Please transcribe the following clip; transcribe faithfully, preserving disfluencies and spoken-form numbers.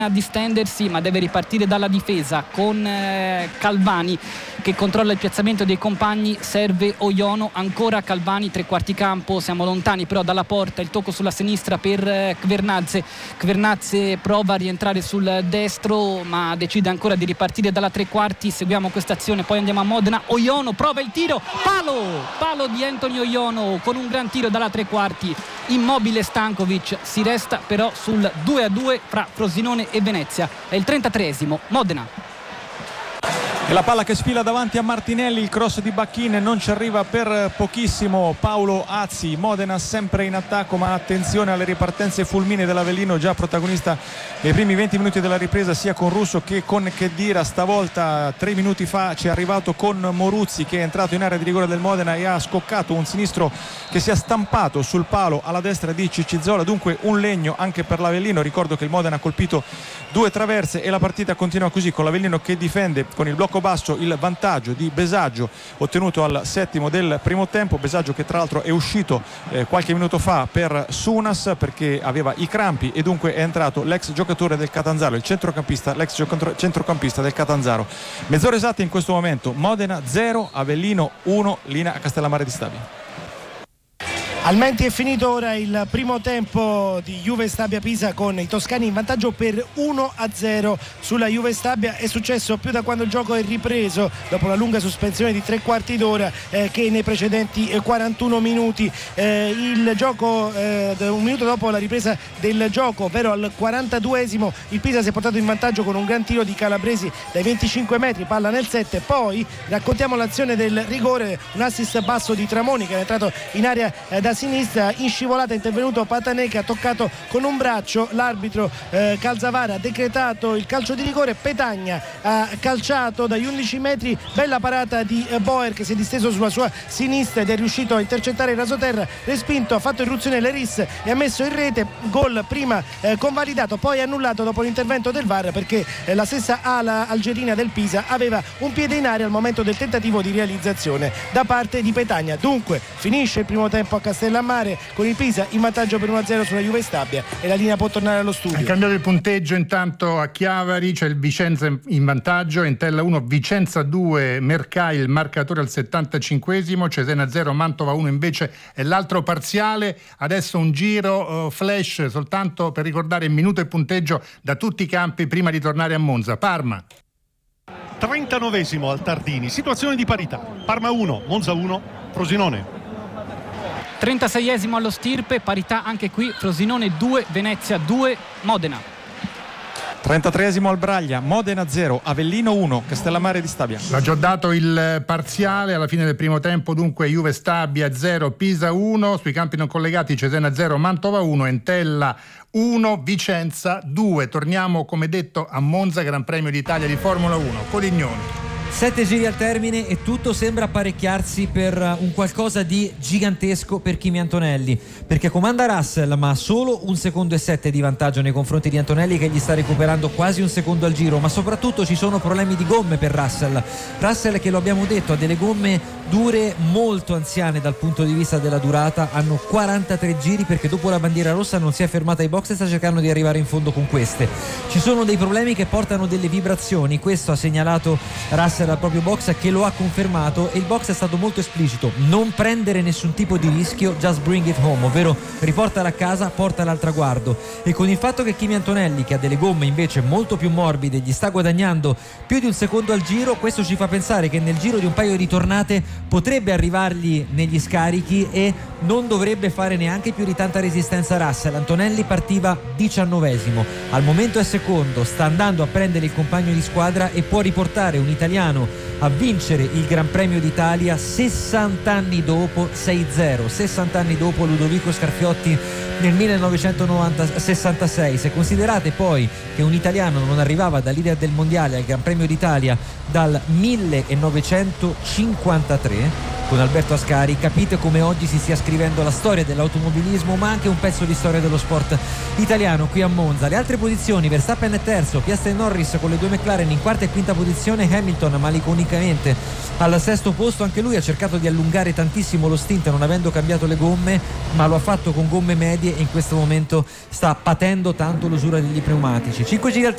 a distendersi, ma deve ripartire dalla difesa con eh, Calvani che controlla il piazzamento dei compagni. Serve Oiono, ancora Calvani, tre quarti campo, siamo lontani però dalla porta. Il tocco sulla sinistra per eh, Kvernadze. Kvernadze prova a rientrare sul destro, ma decide ancora di ripartire dalla tre quarti. Seguiamo questa azione, poi andiamo a Modena. Oiono prova il tiro, palo palo di Anthony Oiono con un gran tiro dalla tre quarti. Immobile Stankovic, si resta però sul due a due fra Frosinone e Venezia. È il trentatreesimo, Modena. E la palla che sfila davanti a Martinelli, il cross di Bacchin non ci arriva per pochissimo. Paolo Azzi, Modena sempre in attacco, ma attenzione alle ripartenze fulminee dell'Avellino, già protagonista nei primi venti minuti della ripresa sia con Russo che con Khedira. Stavolta tre minuti fa ci è arrivato con Moruzzi, che è entrato in area di rigore del Modena e ha scoccato un sinistro che si è stampato sul palo alla destra di Ciccizola. Dunque un legno anche per l'Avellino. Ricordo che il Modena ha colpito due traverse e la partita continua così, con l'Avellino che difende con il blocco basso il vantaggio di Besaggio ottenuto al settimo del primo tempo. Besaggio che tra l'altro è uscito eh, qualche minuto fa per Sunas perché aveva i crampi, e dunque è entrato l'ex giocatore del Catanzaro, il centrocampista, l'ex giocatore, centrocampista del Catanzaro. Mezz'ora esatta in questo momento, Modena zero, Avellino uno, linea a Castellammare di Stabia. Al Menti è finito ora il primo tempo di Juve Stabia Pisa, con i toscani in vantaggio per uno a zero sulla Juve Stabia. È successo più da quando il gioco è ripreso dopo la lunga sospensione di tre quarti d'ora eh, che nei precedenti eh, quarantuno minuti. Eh, il gioco eh, un minuto dopo la ripresa del gioco, ovvero al quarantaduesimo, il Pisa si è portato in vantaggio con un gran tiro di Calabresi dai venticinque metri, palla nel sette. Poi raccontiamo l'azione del rigore, un assist basso di Tramoni che è entrato in area eh, da sinistra, in scivolata è intervenuto Patanè che ha toccato con un braccio l'arbitro eh, Calzavara, ha decretato il calcio di rigore. Petagna ha calciato dagli undici metri, bella parata di eh, Boer che si è disteso sulla sua sinistra ed è riuscito a intercettare il rasoterra, respinto, ha fatto irruzione Leris e ha messo in rete. Gol prima eh, convalidato, poi annullato dopo l'intervento del V A R, perché eh, la stessa ala algerina del Pisa aveva un piede in aria al momento del tentativo di realizzazione da parte di Petagna. Dunque finisce il primo tempo a Castellammare con il Pisa in vantaggio per uno a zero sulla Juve Stabia, e la linea può tornare allo studio. Ha cambiato il punteggio intanto a Chiavari, c'è il Vicenza in vantaggio, Entella uno, Vicenza due, Mercai il marcatore al settantacinquesimo, Cesena zero, Mantova uno invece è l'altro parziale. Adesso un giro uh, flash soltanto per ricordare il minuto e punteggio da tutti i campi prima di tornare a Monza. Parma. trentanovesimo al Tardini, situazione di parità, Parma uno, Monza uno, Frosinone. trentaseiesimo allo Stirpe, parità anche qui, Frosinone due, Venezia due, Modena. trentatreesimo al Braglia, Modena zero, Avellino uno, Castellammare di Stabia. L'ha già dato il parziale alla fine del primo tempo, dunque Juve Stabia zero, Pisa uno, sui campi non collegati Cesena zero, Mantova uno, Entella uno, Vicenza due. Torniamo come detto a Monza, Gran Premio d'Italia di Formula uno, Codignoni. Sette giri al termine e tutto sembra apparecchiarsi per un qualcosa di gigantesco per Kimi Antonelli, perché comanda Russell ma ha solo un secondo e sette di vantaggio nei confronti di Antonelli, che gli sta recuperando quasi un secondo al giro. Ma soprattutto ci sono problemi di gomme per Russell Russell che, lo abbiamo detto, ha delle gomme dure molto anziane dal punto di vista della durata. Hanno quarantatré giri, perché dopo la bandiera rossa non si è fermata ai box e sta cercando di arrivare in fondo con queste. Ci sono dei problemi che portano delle vibrazioni, questo ha segnalato Russell al proprio box, che lo ha confermato, e il box è stato molto esplicito: non prendere nessun tipo di rischio, just bring it home, ovvero riportala a casa, portala al traguardo. E con il fatto che Kimi Antonelli, che ha delle gomme invece molto più morbide, gli sta guadagnando più di un secondo al giro, questo ci fa pensare che nel giro di un paio di tornate potrebbe arrivargli negli scarichi e non dovrebbe fare neanche più di tanta resistenza Russell. Antonelli partiva diciannovesimo, al momento è secondo, sta andando a prendere il compagno di squadra e può riportare un italiano a vincere il Gran Premio d'Italia sessanta anni dopo, sei zero, sessanta anni dopo Ludovico Scarfiotti nel millenovecentosessantasei. Se considerate poi che un italiano non arrivava da leader del mondiale al Gran Premio d'Italia dal millenovecentocinquantatré con Alberto Ascari, capite come oggi si stia scrivendo la storia dell'automobilismo, ma anche un pezzo di storia dello sport italiano qui a Monza. Le altre posizioni: Verstappen è terzo, Piastri e Norris con le due McLaren in quarta e quinta posizione, Hamilton maliconicamente al sesto posto, anche lui ha cercato di allungare tantissimo lo stint non avendo cambiato le gomme, ma lo ha fatto con gomme medie e in questo momento sta patendo tanto l'usura degli pneumatici. cinque giri al